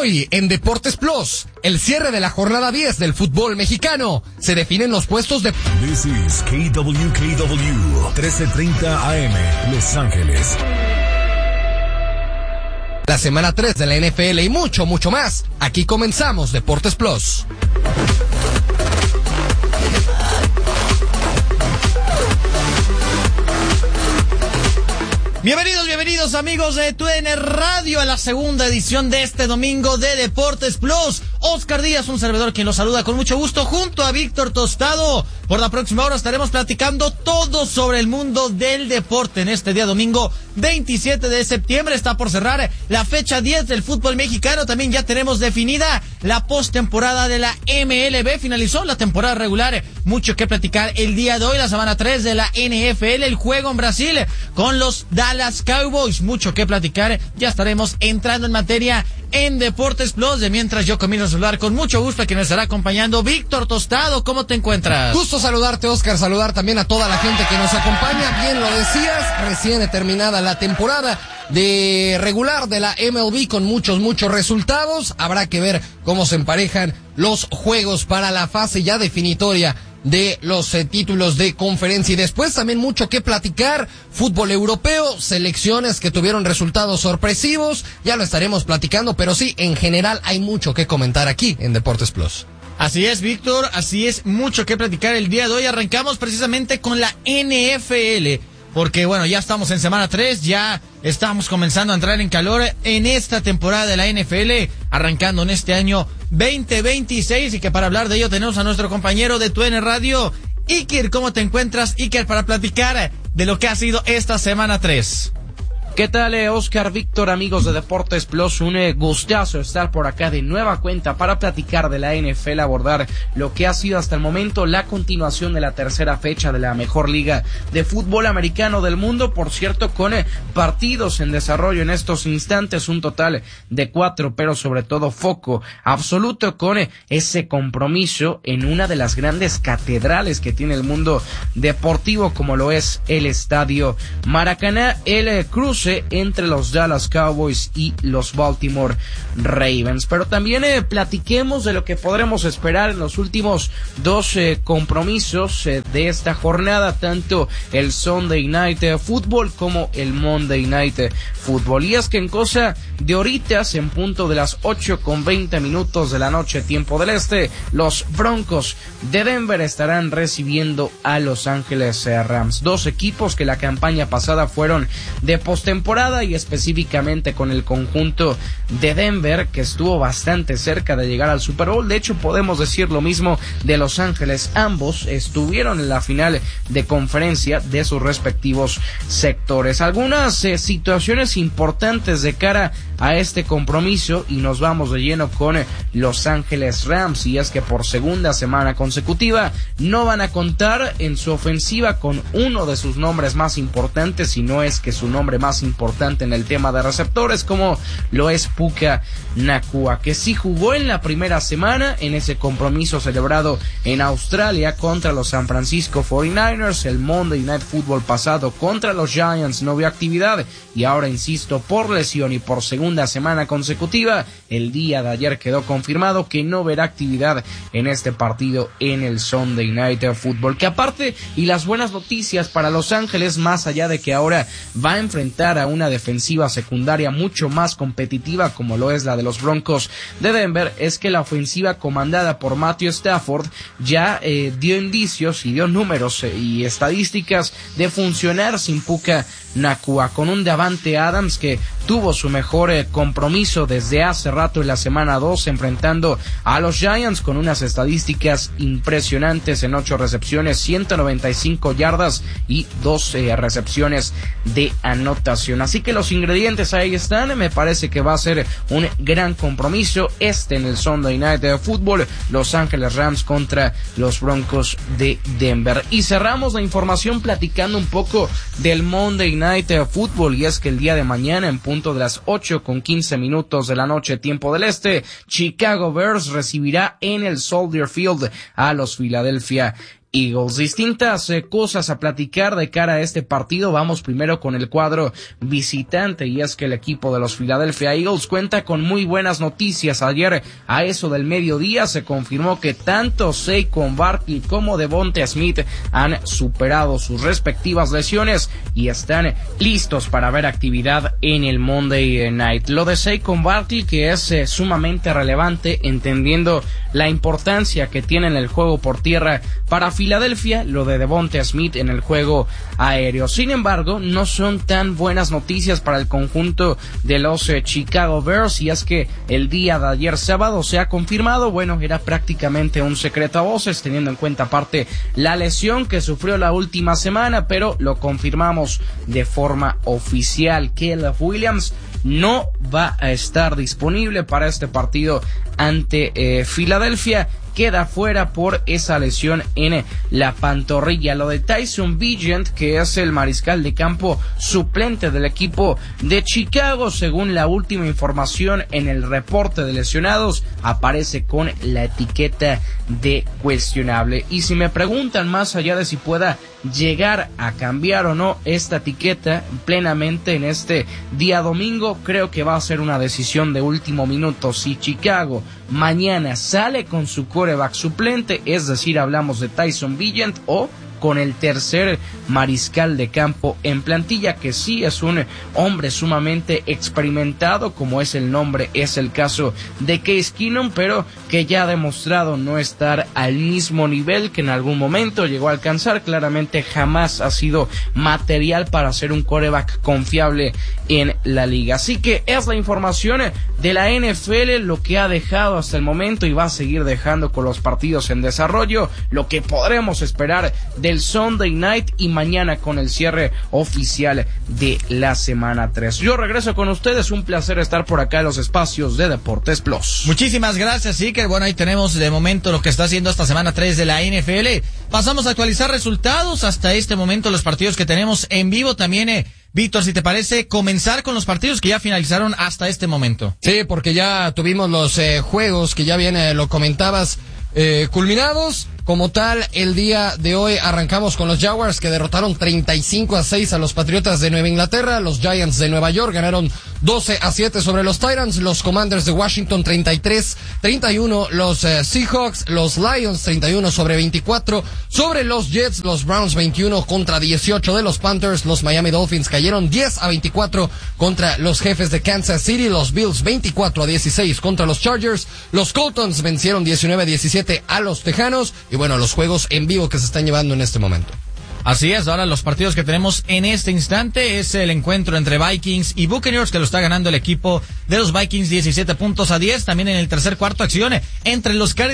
Hoy en Deportes Plus, el cierre de la jornada 10 del fútbol mexicano. Se definen los puestos de... This is KWKW 1330 AM, Los Ángeles. La semana 3 de la NFL y mucho más. Aquí comenzamos Deportes Plus. Bienvenidos amigos de TUDN Radio a la segunda edición de este domingo de Deportes Plus. Oscar Díaz, un servidor quien los saluda con mucho gusto junto a Víctor Tostado. Por la próxima hora estaremos platicando todo sobre el mundo del deporte. En este día domingo 27 de septiembre está por cerrar la fecha 10 del fútbol mexicano. También ya tenemos definida la postemporada de la MLB. Finalizó la temporada regular. Mucho que platicar el día de hoy. La semana 3 de la NFL. El juego en Brasil con los Dallas Cowboys. Mucho que platicar. Ya estaremos entrando en materia en Deportes Plus. De mientras yo comienzo a saludar con mucho gusto a quien me estará acompañando. Víctor Tostado, ¿cómo te encuentras? Gusto saludarte, Oscar. Saludar también a toda la gente que nos acompaña. Bien lo decías, recién terminada la temporada de regular de la MLB con muchos resultados. Habrá que ver cómo se emparejan los juegos para la fase ya definitoria de los títulos de conferencia, y después también mucho que platicar, fútbol europeo, selecciones que tuvieron resultados sorpresivos, ya lo estaremos platicando, pero sí, en general hay mucho que comentar aquí en Deportes Plus. Así es, Víctor, así es, mucho que platicar el día de hoy. Arrancamos precisamente con la NFL, porque bueno, ya estamos en semana 3, ya estamos comenzando a entrar en calor en esta temporada de la NFL, arrancando en este año 2026, y que para hablar de ello tenemos a nuestro compañero de TUDN Radio, Iker. ¿Cómo te encuentras, Iker, para platicar de lo que ha sido esta semana 3? ¿Qué tal, Oscar, Víctor, amigos de Deportes Plus? Un gustazo estar por acá de nueva cuenta para platicar de la NFL, abordar lo que ha sido hasta el momento la continuación de la tercera fecha de la mejor liga de fútbol americano del mundo, por cierto, con partidos en desarrollo en estos instantes, un total de 4, pero sobre todo foco absoluto con ese compromiso en una de las grandes catedrales que tiene el mundo deportivo, como lo es el Estadio Maracaná, el cruce entre los Dallas Cowboys y los Baltimore Ravens. Pero también platiquemos de lo que podremos esperar en los últimos dos compromisos de esta jornada, tanto el Sunday Night Football como el Monday Night Football. Y es que en cosa de horitas, en punto de las 8:20 de la noche, tiempo del este, los Broncos de Denver estarán recibiendo a Los Ángeles Rams, dos equipos que la campaña pasada fueron de postemporada, y específicamente con el conjunto de Denver, que estuvo bastante cerca de llegar al Super Bowl. De hecho, podemos decir lo mismo de Los Ángeles. Ambos estuvieron en la final de conferencia de sus respectivos sectores. Algunas situaciones importantes de cara a este compromiso, y nos vamos de lleno con Los Ángeles Rams, y es que por segunda semana consecutiva no van a contar en su ofensiva con uno de sus nombres más importantes, si no es que su nombre más importante en el tema de receptores, como lo es Puka Nacua, que sí jugó en la primera semana en ese compromiso celebrado en Australia contra los San Francisco 49ers. El Monday Night Football pasado contra los Giants no vio actividad, y ahora, insisto, por lesión y por segunda semana consecutiva, el día de ayer quedó confirmado que no verá actividad en este partido en el Sunday Night Football. Que aparte, y las buenas noticias para Los Ángeles, más allá de que ahora va a enfrentar a una defensiva secundaria mucho más competitiva como lo es la de los Broncos de Denver, es que la ofensiva comandada por Matthew Stafford ya dio indicios y dio números y estadísticas de funcionar sin Puka Nacua, con un Davante Adams que tuvo su mejor compromiso desde hace rato en la semana 2, enfrentando a los Giants, con unas estadísticas impresionantes en 8 recepciones, 195 yardas y 2 recepciones de anotación. Así que los ingredientes ahí están. Me parece que va a ser un gran compromiso en el Sunday Night Football, Los Ángeles Rams contra los Broncos de Denver. Y cerramos la información platicando un poco del Monday Night Football, y es que el día de mañana, en punto de las 8:15 de la noche, tiempo del este, Chicago Bears recibirá en el Soldier Field a los Philadelphia Eagles. Distintas cosas a platicar de cara a este partido. Vamos primero con el cuadro visitante, y es que el equipo de los Philadelphia Eagles cuenta con muy buenas noticias. Ayer a eso del mediodía se confirmó que tanto Saquon Barkley como Devonta Smith han superado sus respectivas lesiones y están listos para ver actividad en el Monday Night. Lo de Saquon Barkley, que es sumamente relevante, entendiendo la importancia que tiene en el juego por tierra para Filadelfia, lo de Devonta Smith en el juego aéreo. Sin embargo, no son tan buenas noticias para el conjunto de los Chicago Bears, y es que el día de ayer sábado se ha confirmado, bueno, era prácticamente un secreto a voces, teniendo en cuenta aparte la lesión que sufrió la última semana, pero lo confirmamos de forma oficial. Caleb Williams no va a estar disponible para este partido ante Filadelfia. Queda fuera por esa lesión en la pantorrilla. Lo de Tyson Bagent, que es el mariscal de campo suplente del equipo de Chicago, según la última información en el reporte de lesionados, aparece con la etiqueta de cuestionable. Y si me preguntan más allá de si pueda llegar a cambiar o no esta etiqueta plenamente en este día domingo, creo que va a ser una decisión de último minuto. Si Chicago mañana sale con su quarterback suplente, es decir, hablamos de Tyson Bagent, o con el tercer mariscal de campo en plantilla, que sí es un hombre sumamente experimentado, como es el caso de Case Keenum, pero que ya ha demostrado no estar al mismo nivel que en algún momento llegó a alcanzar. Claramente jamás ha sido material para ser un quarterback confiable en la liga. Así que es la información de la NFL, lo que ha dejado hasta el momento y va a seguir dejando con los partidos en desarrollo, lo que podremos esperar del Sunday Night y mañana con el cierre oficial de la semana 3. Yo regreso con ustedes, un placer estar por acá en los espacios de Deportes Plus. Muchísimas gracias, Iker. Bueno, ahí tenemos de momento lo que está haciendo esta semana 3 de la NFL. Pasamos a actualizar resultados. Hasta este momento los partidos que tenemos en vivo también, Víctor, si te parece, comenzar con los partidos que ya finalizaron hasta este momento. Sí, porque ya tuvimos los juegos que ya bien lo comentabas, culminados. Como tal, el día de hoy arrancamos con los Jaguars, que derrotaron 35-6 a los Patriotas de Nueva Inglaterra. Los Giants de Nueva York ganaron 12-7 sobre los Titans. Los Commanders de Washington 33-31. Los Seahawks, los Lions 31-24 sobre los Jets. Los Browns 21-18 de los Panthers. Los Miami Dolphins cayeron 10-24 contra los Jefes de Kansas City. Los Bills 24-16 contra los Chargers. Los Coltons vencieron 19-17 a los Tejanos. Y bueno, los juegos en vivo que se están llevando en este momento. Así es, ahora los partidos que tenemos en este instante es el encuentro entre Vikings y Buccaneers, que lo está ganando el equipo de los Vikings 17 puntos a 10. También en el tercer cuarto, acción entre los Cardinals